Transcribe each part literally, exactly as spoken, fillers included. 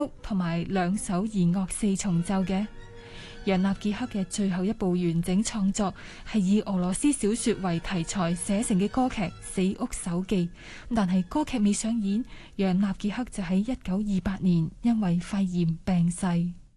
同埋兩首弦樂四重奏嘅。楊納傑克嘅最後一部完整創作係以俄羅斯小說為題材寫成嘅歌劇《死屋手記》，但係歌劇未上演，楊納傑克就喺一九二八年因為肺炎病逝。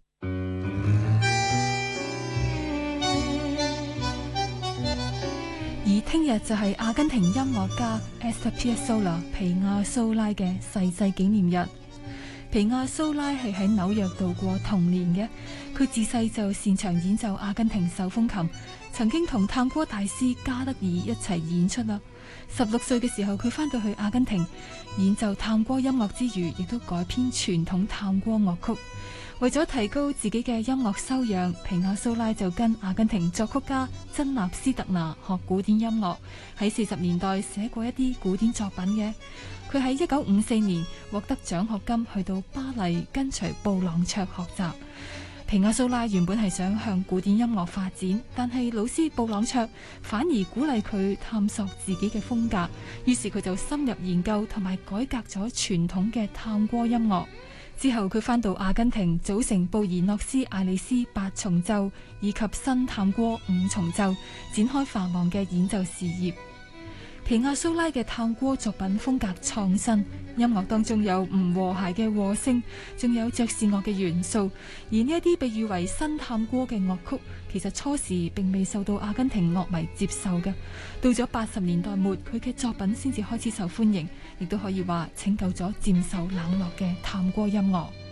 而聽日就係阿根廷音樂家 Astor Piazzolla 皮亞蘇拉嘅逝世紀念日。皮亞蘇拉係喺紐約度過童年嘅，佢自細就擅長演奏阿根廷手風琴，曾經同探戈大師加德爾一齊演出啦。十六歲嘅時候，佢翻到去阿根廷演奏探戈音樂之餘，亦都改編傳統探戈樂曲。為咗提高自己嘅音樂修養，皮亞蘇拉就跟阿根廷作曲家珍納斯特拿學古典音樂，喺四十年代寫過一啲古典作品嘅。佢喺一九五四年獲得獎學金，去到巴黎跟隨布朗卓學習。皮亞蘇拉原本係想向古典音樂發展，但係老師布朗卓反而鼓勵佢探索自己嘅風格，於是佢就深入研究同埋改革咗傳統嘅探戈音樂。之後佢返到阿根廷，組成布宜諾斯艾利斯八重奏以及新探戈五重奏，展開繁忙嘅演奏事業。皮亞蘇拉嘅探戈作品風格創新，音樂當中有唔和諧嘅和聲，仲有爵士樂嘅元素。而呢一啲被譽為新探戈嘅樂曲，其實初時並未受到阿根廷樂迷接受嘅。到咗八十年代末，佢嘅作品先至開始受歡迎，亦都可以話拯救咗漸受冷落嘅探戈音樂。